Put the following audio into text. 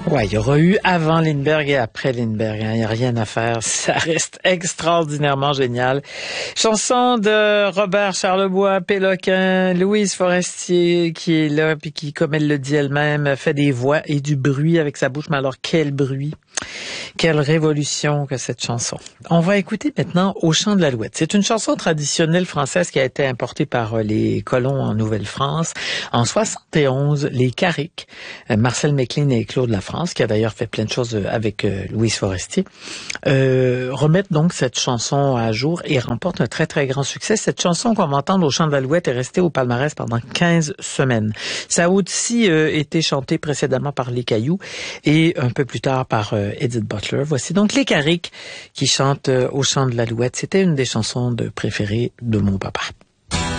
Ouais, il y aura eu avant Lindbergh et après Lindbergh. Il n'y a rien à faire. Ça reste extraordinairement génial. Chanson de Robert Charlebois, Péloquin, Louise Forestier, qui est là, puis qui, comme elle le dit elle-même, fait des voix et du bruit avec sa bouche. Mais alors, quel bruit! Quelle révolution que cette chanson. On va écouter maintenant Au chant de l'Alouette. C'est une chanson traditionnelle française qui a été importée par les colons en Nouvelle-France. En 71, les Carrick, Marcel Mecklin et Claude Lafrance, qui a d'ailleurs fait plein de choses avec Louise Forestier, remettent donc cette chanson à jour et remportent un très très grand succès. Cette chanson qu'on va entendre Au chant de l'Alouette est restée au palmarès pendant 15 semaines. Ça a aussi été chanté précédemment par Les Cailloux et un peu plus tard par Edith Butler. Voici donc les Carrick qui chantent Au chant de l'Alouette. C'était une des chansons préférées de mon papa.